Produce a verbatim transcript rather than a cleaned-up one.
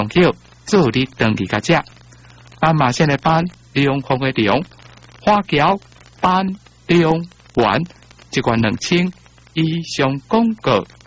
叫做你登记甲遮。斑马线的斑，利用风的利花桥斑利用丸，一罐两千以上广告